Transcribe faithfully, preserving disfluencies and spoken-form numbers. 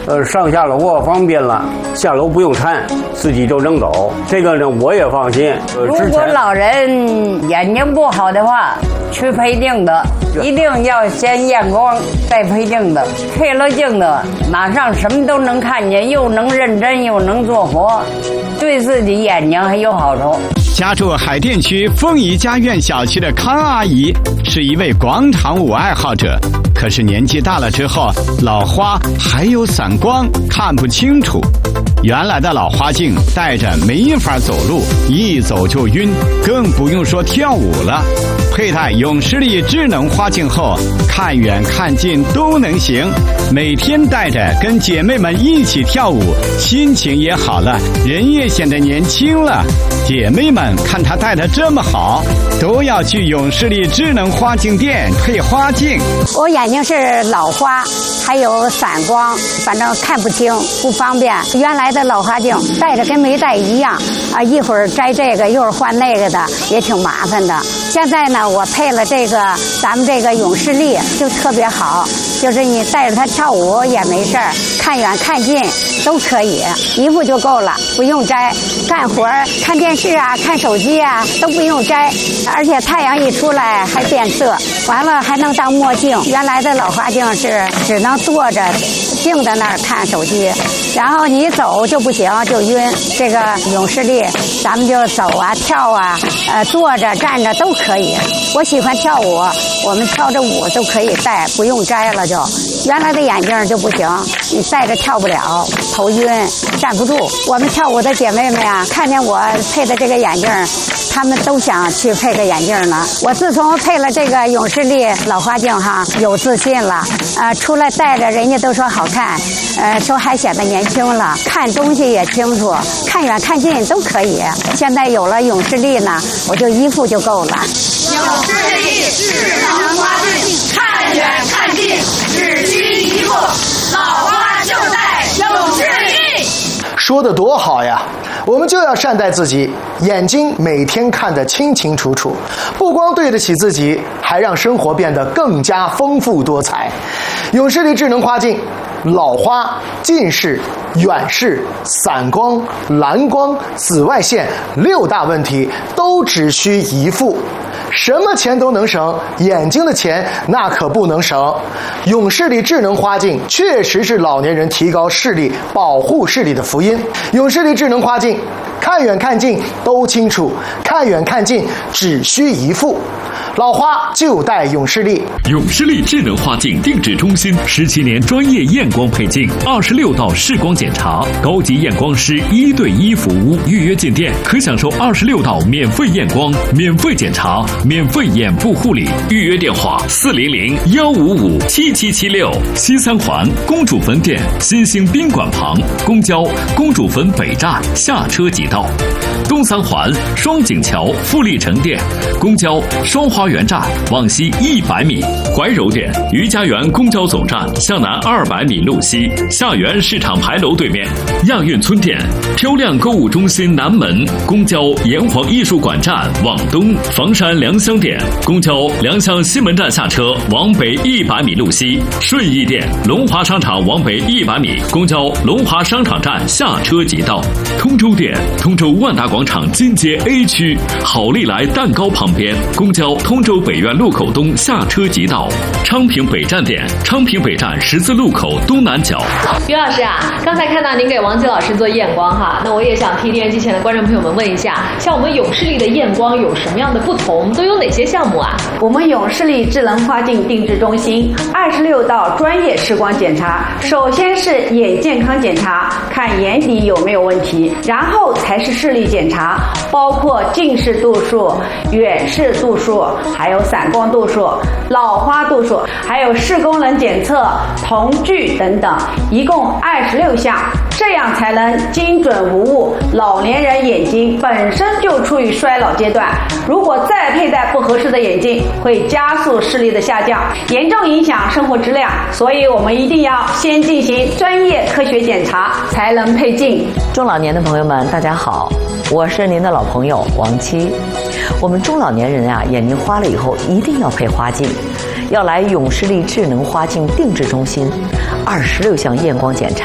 呃，上下楼啊方便了，下楼不用搀，自己就能走。这个呢，我也放心。呃， 如果老人眼睛不好的话，去配镜的，一定要先验光再配镜的。配了镜的，马上什么都能看见，又能认真又能做活，对自己眼睛还有好处。 家住海淀区凤仪家苑小区的康阿姨是一位广场舞爱好者，可是年纪大了之后，老花还有散光，看不清楚。原来的老花镜戴着没法走路，一走就晕，更不用说跳舞了。佩戴永视力智能花镜后，看远看近都能行，每天戴着跟姐妹们一起跳舞，心情也好了，人也显得年轻了。姐妹们看她戴得这么好，都要去永视力智能花镜店配花镜。 我眼睛是老花，还有散光，反正看不清，不方便。原来的老花镜戴着跟没戴一样啊，一会儿摘这个，一会儿换那个的，也挺麻烦的。现在呢，我配了这个咱们这个永视力，就特别好，就是你带着它跳舞也没事儿，看远看近都可以，一副就够了，不用摘。干活看电视啊，看手机啊都不用摘，而且太阳一出来还变色，完了还能当墨镜。原来的老花镜是只能坐着静在那儿看手机，然后你走就不行，就晕。这个永视力咱们就走啊跳啊，呃坐着站着都可以。我喜欢跳舞，我们跳着舞都可以戴，不用摘了就。原来的眼镜就不行，你戴着跳不了，头晕站不住。我们跳舞的姐妹们呀，看见我配的这个眼镜，她们都想去配个眼镜呢。我自从配了这个永视力老花镜哈，有自信了，呃，出来戴着人家都说好看，呃，说还显得年轻了，看东西也清楚，看远看近都可以。现在有了永视力呢，我就一副就够了。 永视力智能花镜，看远看近只需一副，老花就戴永视力。 说得多好呀！我们就要善待自己，眼睛每天看得清清楚楚，不光对得起自己，还让生活变得更加丰富多彩。永视力智能花镜，老花、近视、远视、散光、蓝光、紫外线六大问题都只需一副。什么钱都能省，眼睛的钱那可不能省。永视力智能花镜确实是老年人提高视力、保护视力的福音。永视力智能花镜，看远看近都清楚，看远看近只需一副。老花就戴永视力。 永视力智能花镜定制中心十七年专业验光配镜，二十六道视光检查，高级验光师一对一服务。预约进店可享受二十六道免费验光、免费检查、免费眼部护理。预约电话：四零零幺五五七七七六。西三环公主坟店新兴宾馆旁，公交公主坟北站下车即到。东三环双井桥富力城店，公交双花园站往西一百米。怀柔店余家园公交总站向南二百米路西，下园市场牌楼对面。亚运村店漂亮购物中心南门，公交炎黄艺术馆站往东。房山良乡店公交良乡西门站下车往北一百米路西。顺义店龙华商场往北一百米，公交龙华商场站下车即到。通州店通州万达广场金街 A 区好利来蛋糕旁边，公交通州北苑路口东下车即到。昌平北站店昌平北站十字路口东南角。 于老师啊，刚才看到您给王吉老师做验光哈，那我也想替电视机前的观众朋友们问一下，像我们永视力的验光有什么样的不同，都有哪些项目啊？ 我们永视力智能花镜定制中心二十六道专业视光检查，首先是眼健康检查，看眼底有没有问题，然后才是视力检查，包括近视度数、远视度数，还有散光度数、老花度数，还有视功能检测、瞳距等等，一共二十六项，这样才能精准无误。老年人眼睛本身就处于衰老阶段，如果再佩戴不合适的眼镜，会加速视力的下降，严重影响生活质量。所以我们一定要先进行专业科学检查，才能配镜。 中老年的朋友们，大家好，我是您的老朋友王七。我们中老年人啊，眼睛花了以后一定要配花镜，要来永视力智能花镜定制中心，二十六项验光检查。